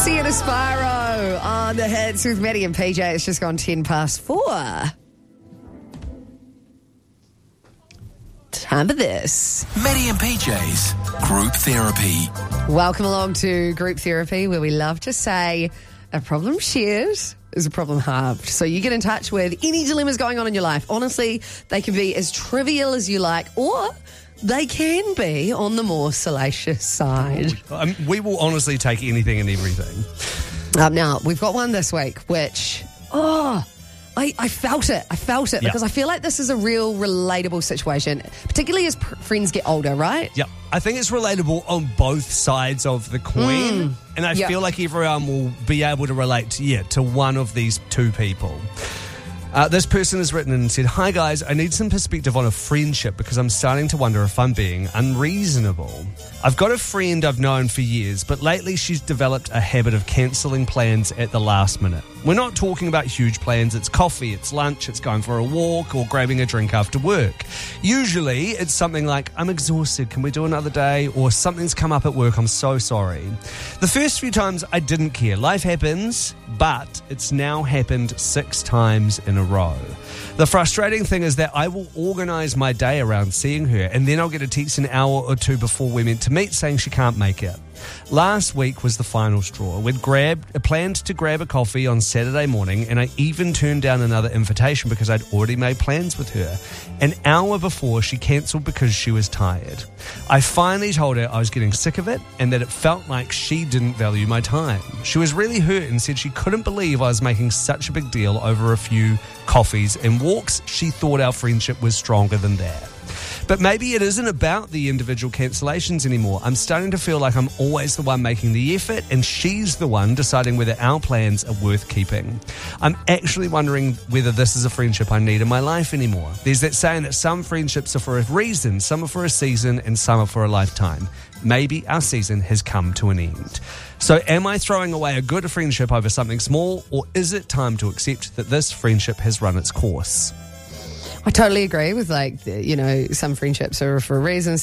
Sienna Spyro on the hits with Maddie and PJ. It's just gone 4 past. Time for this. Maddie and PJ's Group Therapy. Welcome along to Group Therapy, where we love to say a problem shared is a problem halved. So you get in touch with any dilemmas going on in your life. Honestly, they can be as trivial as you like, or they can be on the more salacious side. We will honestly take anything and everything. Now, we've got one this week, which, I felt it. Because I feel like this is a real relatable situation, particularly as friends get older, right? Yeah, I think it's relatable on both sides of the coin. And I feel like everyone will be able to relate to one of these two people. This person has written in and said, "Hi guys, I need some perspective on a friendship because I'm starting to wonder if I'm being unreasonable. I've got a friend I've known for years, but lately she's developed a habit of cancelling plans at the last minute. We're not talking about huge plans. It's coffee, it's lunch, it's going for a walk or grabbing a drink after work. Usually it's something like, I'm exhausted, can we do another day? Or something's come up at work, I'm so sorry. The first few times I didn't care. Life happens, but it's now happened 6 times in a row. The frustrating thing is that I will organise my day around seeing her, and then I'll get a text an hour or two before we're meant to meet saying she can't make it. Last week was the final straw. We'd planned to grab a coffee on Saturday morning, and I even turned down another invitation because I'd already made plans with her. An hour before, she cancelled because she was tired. I finally told her I was getting sick of it and that it felt like she didn't value my time. She was really hurt and said she couldn't believe I was making such a big deal over a few coffees and walks. She thought our friendship was stronger than that. But maybe it isn't about the individual cancellations anymore. I'm starting to feel like I'm always the one making the effort and she's the one deciding whether our plans are worth keeping. I'm actually wondering whether this is a friendship I need in my life anymore. There's that saying that some friendships are for a reason, some are for a season, and some are for a lifetime. Maybe our season has come to an end. So am I throwing away a good friendship over something small, or is it time to accept that this friendship has run its course?" I totally agree with, some friendships are for a reason.